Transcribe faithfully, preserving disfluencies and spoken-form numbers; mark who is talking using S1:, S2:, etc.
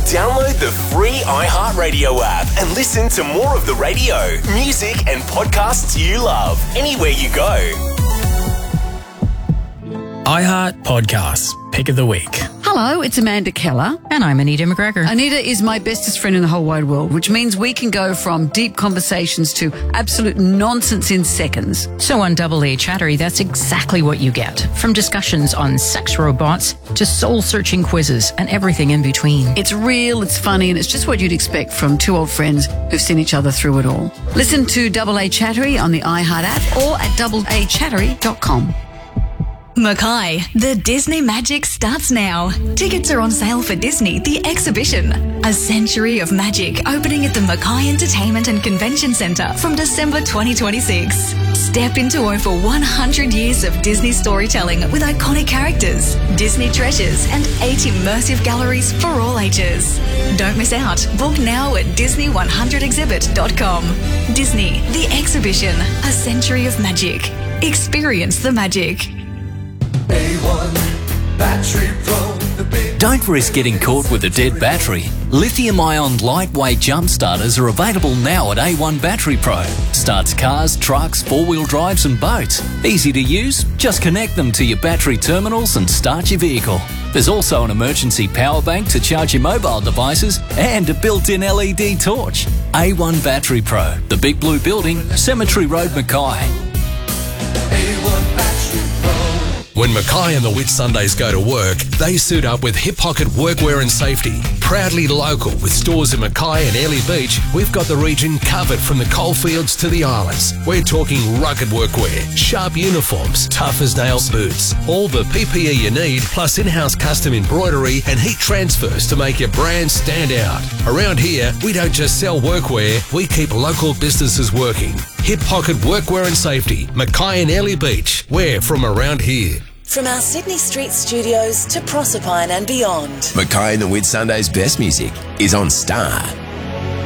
S1: Download the free iHeartRadio app and listen to more of the radio, music and podcasts you love anywhere you go.
S2: iHeart Podcasts, Pick of the Week.
S3: Hello, it's Amanda Keller.
S4: And I'm Anita McGregor.
S3: Anita is my bestest friend in the whole wide world, which means we can go from deep conversations to absolute nonsense in seconds.
S4: So on Double A Chattery, that's exactly what you get. From discussions on sex robots to soul-searching quizzes and everything in between.
S3: It's real, it's funny, and it's just what you'd expect from two old friends who've seen each other through it all. Listen to Double A Chattery on the iHeart app or at double a chattery dot com.
S5: Mackay, the Disney Magic starts now. Tickets are on sale for Disney, the exhibition. A century of magic opening at the Mackay Entertainment and Convention Centre from December twenty twenty-six. Step into over one hundred years of Disney storytelling with iconic characters, Disney treasures and eight immersive galleries for all ages. Don't miss out. Book now at disney one hundred exhibit dot com. Disney, the exhibition. A century of magic. Experience the magic.
S6: A one Battery Pro, the big...
S7: Don't risk getting caught with a dead battery. Lithium-ion lightweight jump starters are available now at A one Battery Pro. Starts cars, trucks, four-wheel drives and boats. Easy to use, just connect them to your battery terminals and start your vehicle. There's also an emergency power bank to charge your mobile devices and a built-in L E D torch. A one Battery Pro, the Big Blue Building, Cemetery Road, Mackay.
S6: A one Battery Pro.
S8: When Mackay and the Whitsundays go to work, they suit up with Hip Pocket Workwear and Safety. Proudly local with stores in Mackay and Airlie Beach, we've got the region covered from the coalfields to the islands. We're talking rugged workwear, sharp uniforms, tough as nails boots, all the P P E you need, plus in-house custom embroidery and heat transfers to make your brand stand out. Around here, we don't just sell workwear, we keep local businesses working. Hip Pocket Workwear and Safety, Mackay and Airlie Beach. We're from around here.
S9: From our Sydney Street studios to Proserpine and beyond.
S1: Mackay and the Whitsundays' best music is on Star